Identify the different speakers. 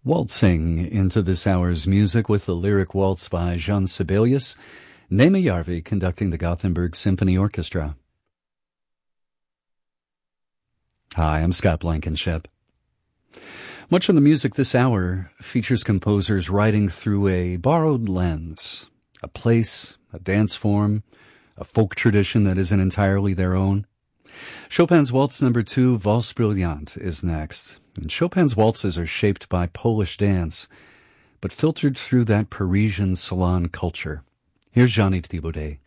Speaker 1: Waltzing into this hour's music with the lyric waltz by Jean Sibelius, Neeme Järvi conducting the Gothenburg Symphony Orchestra. Hi, I'm Scott Blankenship. Much of the music this hour features composers writing through a borrowed lens, a place, a dance form, a folk tradition that isn't entirely their own. Chopin's Waltz No. 2, Valse Brillante, is next. And Chopin's waltzes are shaped by Polish dance, but filtered through that Parisian salon culture. Here's Jean-Yves Thibaudet.